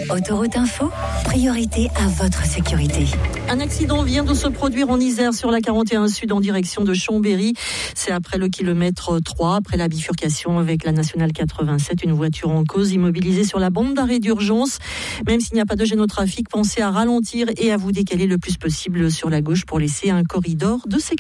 Autoroute Info, priorité à votre sécurité. Un accident vient de se produire en Isère sur la 41 Sud en direction de Chambéry. C'est après le kilomètre 3, après la bifurcation avec la nationale 87. Une voiture en cause immobilisée sur la bande d'arrêt d'urgence. Même s'il n'y a pas de gêne au trafic, pensez à ralentir et à vous décaler le plus possible sur la gauche pour laisser un corridor de sécurité.